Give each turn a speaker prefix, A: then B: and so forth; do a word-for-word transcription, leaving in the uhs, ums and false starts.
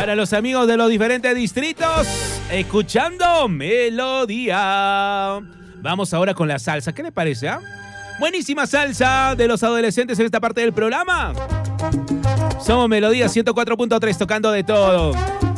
A: para los amigos de los diferentes distritos, escuchando Melodía. Vamos ahora con la salsa, ¿qué les parece? ¿eh? Buenísima salsa de los adolescentes en esta parte del programa. Somos Melodía ciento cuatro punto tres, tocando de todo.